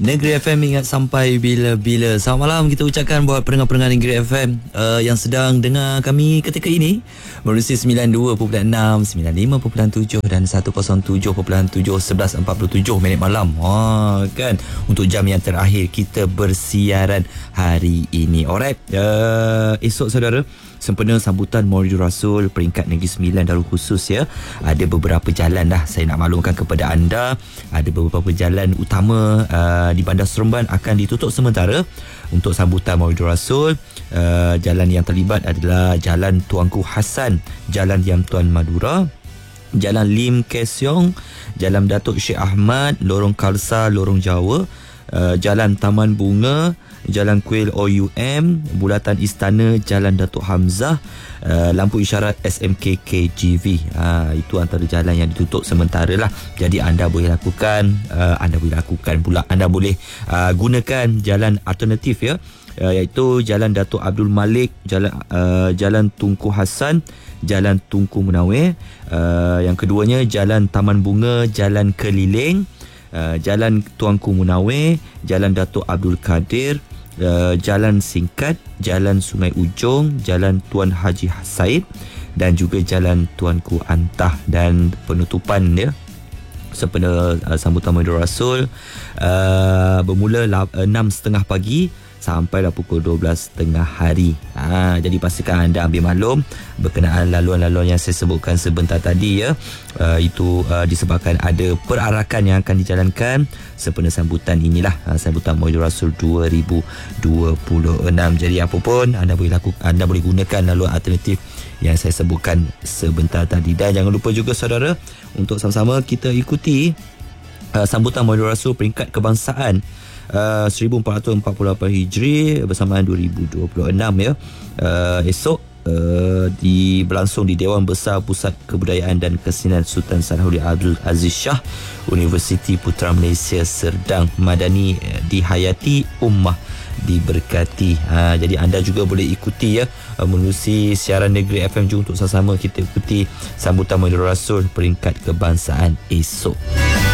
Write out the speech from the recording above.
Negeri FM ingat sampai bila-bila. Selamat malam kita ucapkan buat pendengar-pendengar Negeri FM yang sedang dengar kami ketika ini menerusi 92.6, 95.7 dan 107.7 11.47 minit malam. Kan untuk jam yang terakhir kita bersiaran hari ini. Alright. Esok saudara, sempena sambutan Maulidur Rasul peringkat Negeri Sembilan Darul Khusus ya. Ada beberapa jalan dah saya nak maklumkan kepada anda. Ada beberapa jalan utama di Bandar Seremban akan ditutup sementara untuk sambutan Maulidur Rasul. Jalan yang terlibat adalah Jalan Tuanku Hassan, Jalan Diam Tuan Madura, Jalan Lim Kesiong, Jalan Datuk Syekh Ahmad, Lorong Kalsa, Lorong Jawa, Jalan Taman Bunga, Jalan Kuil OUM, Bulatan Istana, Jalan Datuk Hamzah, lampu isyarat SMK KGV. Itu antara jalan yang ditutup sementara lah. Jadi anda boleh lakukan anda boleh gunakan jalan alternatif ya, iaitu Jalan Datuk Abdul Malik, Jalan Tunku Hassan, Jalan Tunku Munawir. Yang keduanya Jalan Taman Bunga, Jalan Keliling, Jalan Tuanku Munawir, Jalan Datuk Abdul Kadir, Jalan Singkat, Jalan Sungai Ujong, Jalan Tuan Haji Said dan juga Jalan Tuanku Antah. Dan penutupan dia sempena sambutan Maulidur Rasul bermula 6.30 pagi sampailah pukul 12.30 hari. Jadi pastikan anda ambil maklum berkenaan laluan-laluan yang saya sebutkan sebentar tadi ya. Itu disebabkan ada perarakan yang akan dijalankan sempena sambutan inilah, sambutan Maulidur Rasul 2026. Jadi apa pun anda boleh gunakan laluan alternatif yang saya sebutkan sebentar tadi. Dan jangan lupa juga saudara untuk sama-sama kita ikuti sambutan Maulidur Rasul peringkat kebangsaan 1448 Hijri bersamaan 2026 ya. Esok berlangsung di Dewan Besar Pusat Kebudayaan dan Kesenian Sultan Salahuddin Abdul Aziz Shah, Universiti Putra Malaysia Serdang. Madani dihayati, ummah diberkati. Jadi anda juga boleh ikuti ya menerusi siaran Negeri FM. Jom untuk sama-sama kita ikuti sambutan Maulidur Rasul peringkat kebangsaan esok.